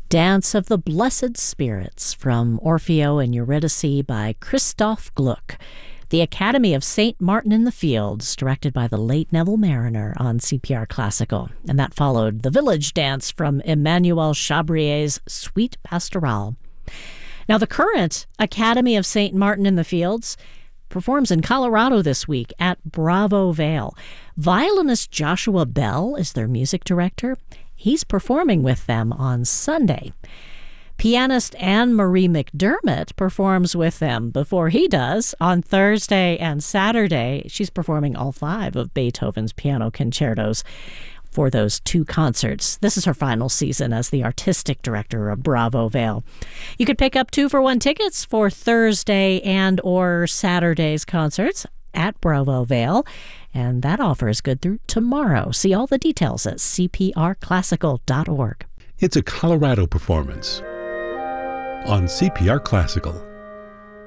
Dance of the Blessed Spirits from Orfeo and Eurydice by Christoph Gluck. The Academy of St. Martin in the Fields, directed by the late Neville Marriner on CPR Classical. And that followed The Village Dance from Emmanuel Chabrier's Suite Pastorale. Now, the current Academy of St. Martin in the Fields performs in Colorado this week at Bravo Vale. Violinist Joshua Bell is their music director. He's performing with them on Sunday. Pianist Anne-Marie McDermott performs with them before he does on Thursday and Saturday. She's performing all 5 of Beethoven's piano concertos for those 2 concerts. This is her final season as the artistic director of Bravo Vale. You could pick up 2-for-1 tickets for Thursday and or Saturday's concerts at Bravo Vale, and that offer is good through tomorrow. See all the details at cprclassical.org. It's a Colorado performance on CPR Classical.